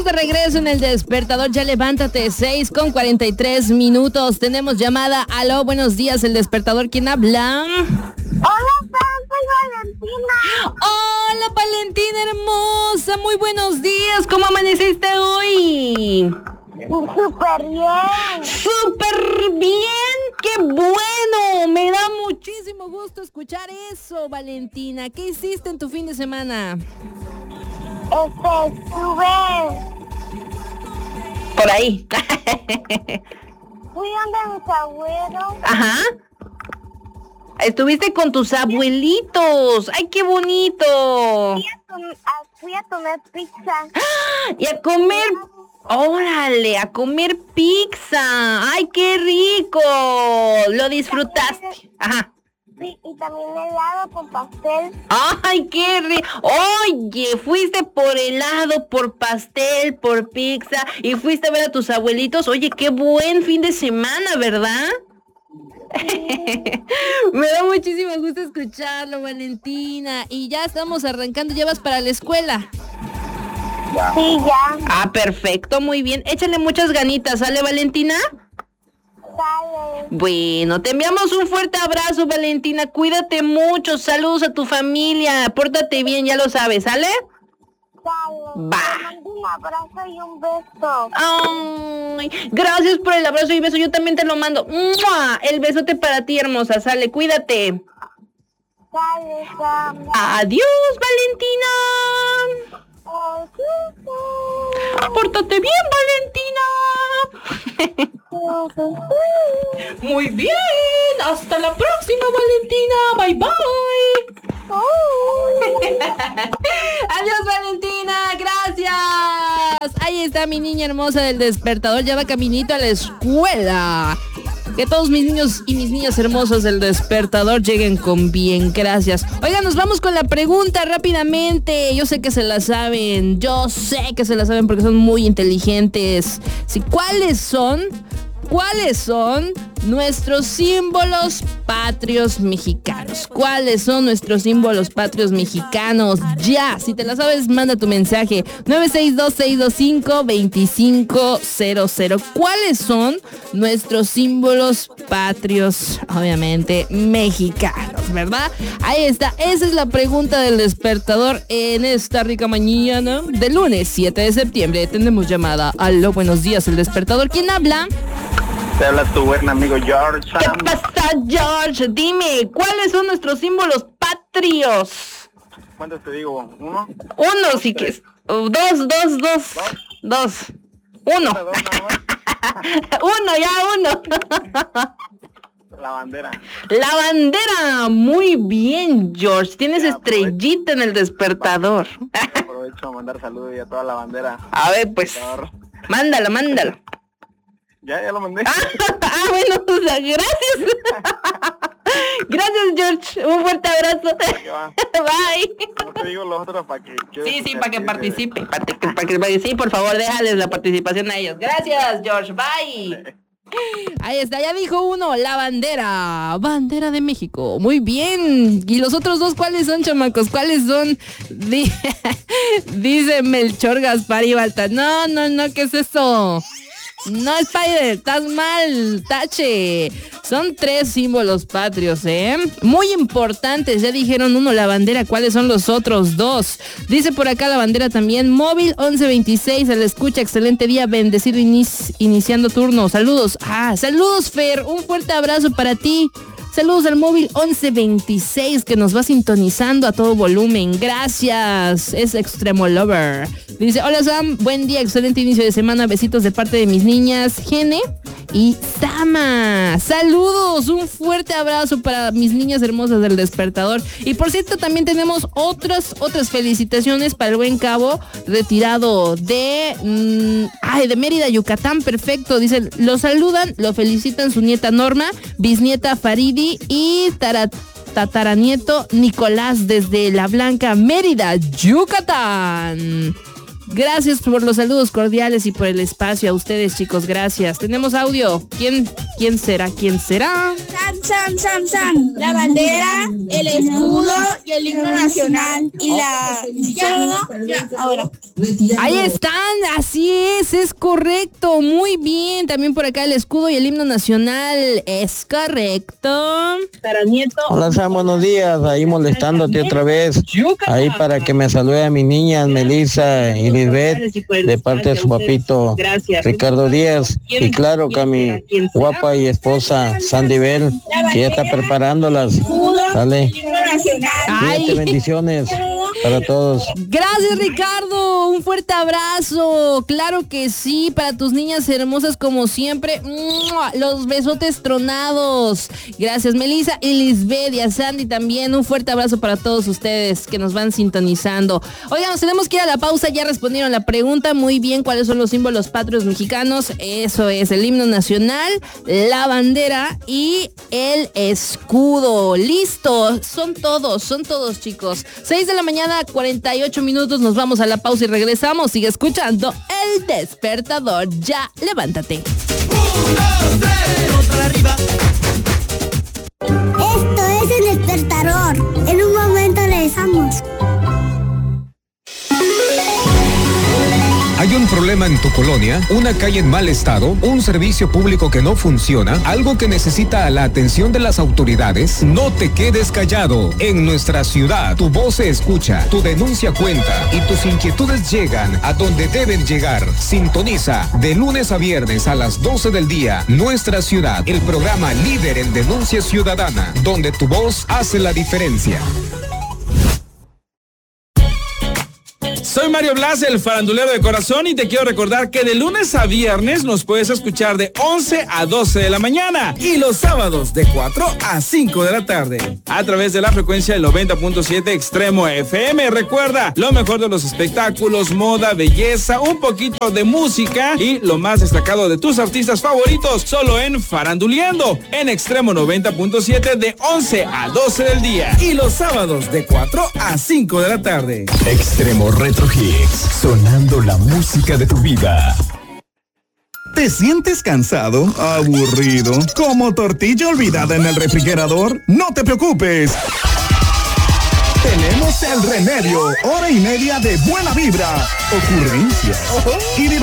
de regreso en el despertador. Ya levántate, 6:43. Tenemos llamada. Aló, buenos días, el despertador. ¿Quién habla? Hola, soy Valentina. Hola, Valentina hermosa. Muy buenos días. ¿Cómo amaneciste hoy? Súper bien. ¡Súper bien! ¡Qué bueno! Me da muchísimo gusto escuchar eso, Valentina. ¿Qué hiciste en tu fin de semana? Estuve. Por ahí. Fui donde mis abuelos. Ajá. Estuviste con tus abuelitos. ¡Ay, qué bonito! Fui a comer pizza. Y a comer... ¡Órale! A comer pizza. ¡Ay, qué rico! Lo disfrutaste. Ajá. Sí, y también helado con pastel. ¡Ay, qué rico! Oye, fuiste por helado, por pastel, por pizza y fuiste a ver a tus abuelitos. Oye, qué buen fin de semana, ¿verdad? Me da muchísimo gusto escucharlo, Valentina. Y ya estamos arrancando, ¿ya vas para la escuela? Sí, ya. Ah, perfecto, muy bien. Échale muchas ganitas, ¿sale, Valentina? Sale. Bueno, te enviamos un fuerte abrazo, Valentina. Cuídate mucho, saludos a tu familia. Pórtate bien, ya lo sabes, ¿sale? Sale. Va. Te mando un abrazo y un beso. Ay, gracias por el abrazo y beso. Yo también te lo mando. ¡Mua! El besote para ti, hermosa. Sale, cuídate. Sale, Sam. Adiós, Valentina. Pórtate bien, Valentina. Muy bien. Hasta la próxima, Valentina. Bye, bye. Adiós, Valentina. Gracias. Ahí está mi niña hermosa del despertador. Ya va caminito a la escuela. Que todos mis niños y mis niñas hermosas del despertador lleguen con bien, gracias. Oigan, nos vamos con la pregunta rápidamente. Yo sé que se la saben, porque son muy inteligentes. Sí, ¿cuáles son nuestros símbolos patrios mexicanos? ¿Cuáles son nuestros símbolos patrios mexicanos? Ya, si te la sabes, manda tu mensaje 962-625-2500. ¿Cuáles son nuestros símbolos patrios, obviamente, mexicanos, verdad? Ahí está, esa es la pregunta del despertador en esta rica mañana de lunes 7 de septiembre. Tenemos llamada. Aló, buenos días, el despertador. ¿Quién habla? Te habla tu buen amigo George. ¿Qué pasa, George? Dime, ¿cuáles son nuestros símbolos patrios? ¿Cuántos te digo? ¿Uno? Uno, si quieres. Dos. Uno. Uno. La bandera. La bandera. Muy bien, George. Tienes Ya, estrellita en el despertador. Aprovecho a mandar saludos y a toda la bandera. A ver, pues. Mándala. Ya lo mandé. Bueno, o sea, gracias. Gracias, George. Un fuerte abrazo. Bye. No te digo los otros para que... Sí, para que participe. Sí, por favor, déjales la participación a ellos. Gracias, George. Bye. Ahí está, ya dijo uno, la bandera de México. Muy bien. ¿Y los otros dos cuáles son, chamacos? ¿Cuáles son? Dice Melchor, Gaspar y Balta. No, ¿qué es eso? No, Spider, estás mal, tache. Son 3 símbolos patrios, muy importantes. Ya dijeron uno, la bandera. ¿Cuáles son los otros 2? Dice por acá la bandera también. Móvil 1126, se le escucha. Excelente día, bendecido iniciando turno. Saludos. Saludos, Fer. Un fuerte abrazo para ti. Saludos al móvil 1126 que nos va sintonizando a todo volumen. Gracias. Es Extremo Lover. Dice, hola Sam, buen día, excelente inicio de semana. Besitos de parte de mis niñas Gene y Sama. Saludos, un fuerte abrazo para mis niñas hermosas del despertador. Y por cierto, también tenemos otras felicitaciones para el buen Cabo, retirado de Mérida, Yucatán. Perfecto. Dice, lo saludan, lo felicitan su nieta Norma, bisnieta Faridi y tataranieto Nicolás desde La Blanca, Mérida, Yucatán. Gracias por los saludos cordiales y por el espacio a ustedes, chicos. Gracias. Tenemos audio. ¿Quién será? Sam. La bandera, el escudo y el himno nacional y la... Ahora. Ahí están, así es correcto. Muy bien. También por acá el escudo y el himno nacional. Es correcto. Hola Sam, buenos días. Ahí molestándote otra vez. Ahí para que me salude a mis niñas, Melissa y Lisbeth, de parte de su papito Ricardo Díaz. Y claro que a mi guapa y esposa Sandy Bell, que ya está preparándolas. Dale. Cuídate, bendiciones para todos. Gracias, Ricardo. Un fuerte abrazo. Claro que sí, para tus niñas hermosas como siempre. ¡Mua! Los besotes tronados. Gracias, Melissa y Lisbeth y a Sandy también. Un fuerte abrazo para todos ustedes que nos van sintonizando. Oigan, nos tenemos que ir a la pausa. Ya respondieron la pregunta muy bien. ¿Cuáles son los símbolos patrios mexicanos? Eso es el himno nacional, la bandera y el escudo. Listo. Son todos, chicos. 6 de la mañana, 48 minutos. Nos vamos a la pausa y regresamos. Sigue escuchando El Despertador. Ya, levántate. 1, 2, 3, otra arriba. Esto es El Despertador. En un momento regresamos. ¿Hay un problema en tu colonia? ¿Una calle en mal estado? ¿Un servicio público que no funciona? ¿Algo que necesita la atención de las autoridades? No te quedes callado. En nuestra ciudad, tu voz se escucha, tu denuncia cuenta y tus inquietudes llegan a donde deben llegar. Sintoniza de lunes a viernes a las 12 del día, Nuestra Ciudad, el programa líder en denuncia ciudadana, donde tu voz hace la diferencia. Soy Mario Blas, el farandulero de corazón, y te quiero recordar que de lunes a viernes nos puedes escuchar de 11 a 12 de la mañana y los sábados de 4 a 5 de la tarde a través de la frecuencia del 90.7 Extremo FM. Recuerda, lo mejor de los espectáculos, moda, belleza, un poquito de música y lo más destacado de tus artistas favoritos, solo en Faranduleando, en Extremo 90.7 de 11 a 12 del día y los sábados de 4 a 5 de la tarde. Extremo Retro Hits, sonando la música de tu vida. ¿Te sientes cansado, aburrido, como tortilla olvidada en el refrigerador? No te preocupes. Tenemos el remedio, hora y media de buena vibra, ocurrencias y